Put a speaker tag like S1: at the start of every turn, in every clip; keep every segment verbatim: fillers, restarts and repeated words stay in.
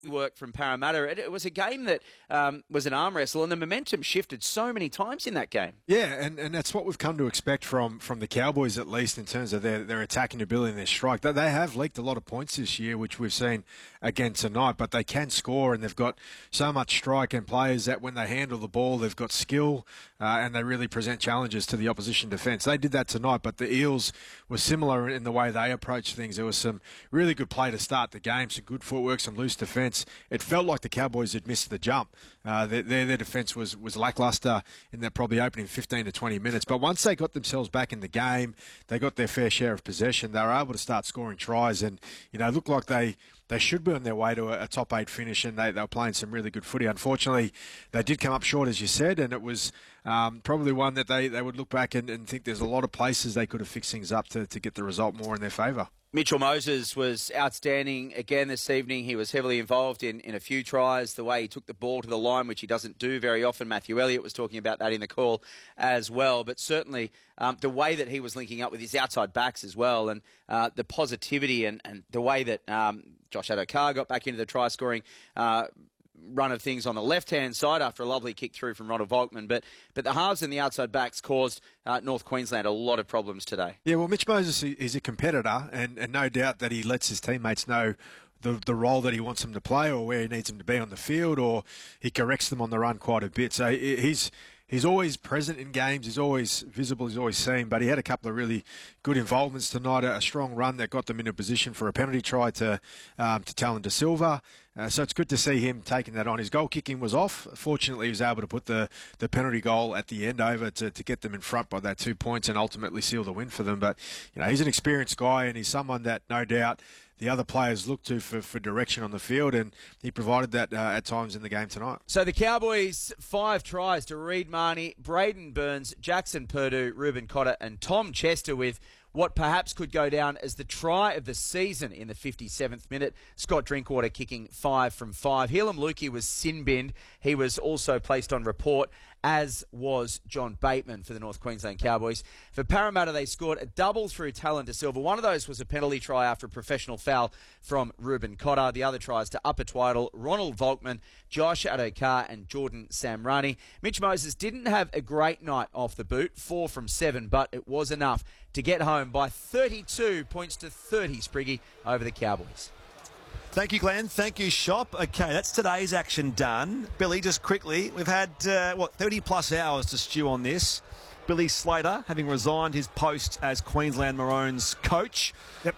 S1: work from Parramatta. It, it was a game that um, was an arm wrestle, and the momentum shifted so many times in that game.
S2: Yeah, and, and that's what we've come to expect from, from the Cowboys, at least in terms of their, their attacking ability and their strike. They, they have leaked a lot of points this year, which we've seen again tonight, but they can score, and they've got so much strike and players that when they handle the ball, they've got skill, uh, and they really present challenges to the opposition defence. They did that tonight, but the Eels were similar in the way they approached things. There was some really good play to start the game, some good footwork, some loose defence. It felt like the Cowboys had missed the jump. Uh, their, their, their defence was, was lacklustre in that probably opening fifteen to twenty minutes. But once they got themselves back in the game, they got their fair share of possession. They were able to start scoring tries, and you know, it looked like they, they should be on their way to a, a top eight finish, and they, they were playing some really good footy. Unfortunately, they did come up short, as you said, and it was um, probably one that they, they would look back and, and think there's a lot of places they could have fixed things up to, to get the result more in their favour.
S1: Mitchell Moses was outstanding again this evening. He was heavily involved in, in a few tries, the way he took the ball to the line, which he doesn't do very often. Matthew Elliott was talking about that in the call as well. But certainly um, the way that he was linking up with his outside backs as well, and uh, the positivity and, and the way that um, Josh Adokar got back into the try-scoring uh run of things on the left-hand side after a lovely kick through from Ronald Volkman. But but the halves and the outside backs caused uh, North Queensland a lot of problems today. Yeah,
S2: well, Mitch Moses is a competitor, and, and no doubt that he lets his teammates know the the role that he wants them to play or where he needs them to be on the field, or he corrects them on the run quite a bit. So he's he's always present in games. He's always visible. He's always seen. But he had a couple of really good involvements tonight. A strong run that got them in a position for a penalty try to um, to Talon De Silva. Uh, so it's good to see him taking that on. His goal kicking was off. Fortunately, he was able to put the, the penalty goal at the end over to, to get them in front by that two points and ultimately seal the win for them. But you know, he's an experienced guy, and he's someone that no doubt the other players look to for, for direction on the field, and he provided that uh, at times in the game tonight.
S1: So the Cowboys, five tries to Reed Marnie, Braden Burns, Jackson Purdue, Ruben Cotter and Tom Chester, with what perhaps could go down as the try of the season in the fifty-seventh minute. Scott Drinkwater kicking five from five. Helam Lukey was sin-binned. He was also placed on report, as was John Bateman for the North Queensland Cowboys. For Parramatta, they scored a double through Talon De Silva. One of those was a penalty try after a professional foul from Ruben Cotter. The other tries to Upper Twiddle, Ronald Volkman, Josh Adokar and Jordan Samrani. Mitch Moses didn't have a great night off the boot, four from seven, but it was enough to get home by thirty-two points to thirty, Spriggy, over the Cowboys.
S3: Thank you, Glenn. Thank you, Shop. Okay, that's today's action done. Billy, just quickly, we've had, uh, what, thirty plus hours to stew on this. Billy Slater, having resigned his post as Queensland Maroons coach.
S4: Yep.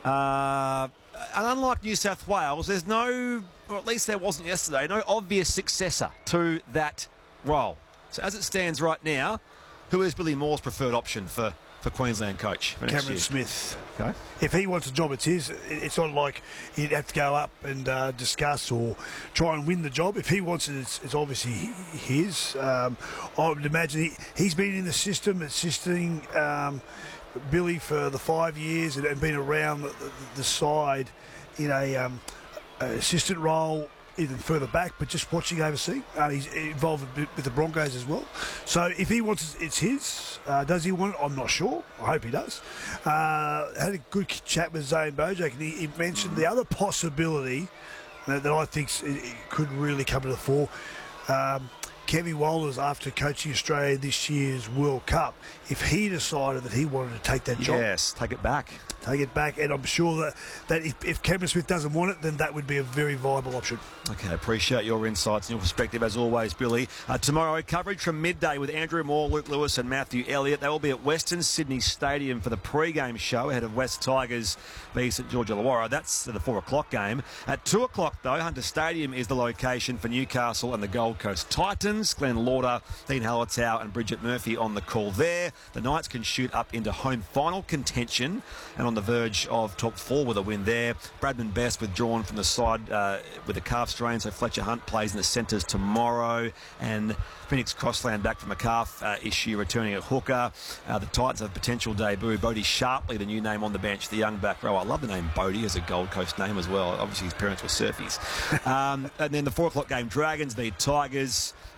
S3: Uh, and unlike New South Wales, there's no, or at least there wasn't yesterday, no obvious successor to that role. So as it stands right now, who is Billy Moore's preferred option for for Queensland coach for next
S4: Cameron
S3: year?
S4: Smith.
S3: Okay.
S4: If he wants a job, it's his. It's not like he'd have to go up and uh, discuss or try and win the job. If he wants it, it's, it's obviously his. Um, I would imagine he, he's been in the system, assisting um, Billy for the five years and, and been around the, the, the side in a um, assistant role, even further back, but just watching overseas. Uh, he's involved with the Broncos as well. So if he wants it, it's his. Uh, does he want it? I'm not sure. I hope he does. Uh, had a good chat with Zane Bojack, and he, he mentioned the other possibility that, that I think could really come to the fore. Um, Kevin Walters, after coaching Australia this year's World Cup, if he decided that he wanted to take that job.
S3: Yes, take it back.
S4: Take it back, and I'm sure that, that if, if Cameron Smith doesn't want it, then that would be a very viable option.
S3: Okay, appreciate your insights and your perspective as always, Billy. Uh, tomorrow, coverage from midday with Andrew Moore, Luke Lewis and Matthew Elliott. They will be at Western Sydney Stadium for the pre-game show ahead of West Tigers v St George Illawarra. That's the four o'clock game. At two o'clock, though, Hunter Stadium is the location for Newcastle and the Gold Coast Titans. Glenn Lauder, Dean Hallertau and Bridget Murphy on the call there. The Knights can shoot up into home final contention and on the verge of top four with a win there. Bradman Best withdrawn from the side uh, with a calf strain, so Fletcher Hunt plays in the centres tomorrow, and Phoenix Crossland back from a calf uh, issue, returning at hooker. Uh, the Titans have potential debut. Bodie Sharpley, the new name on the bench, the young back row. I love the name Bodie as a Gold Coast name as well. Obviously his parents were surfies. um, and then the four o'clock game, Dragons v Tigers.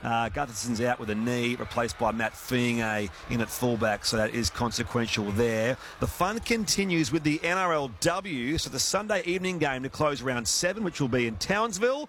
S3: Uh, Gutherson's out with a knee, replaced by Matt Fiinge in at fullback, so that is consequential there. The fun continues with the N R L W, so the Sunday evening game to close round seven, which will be in Townsville.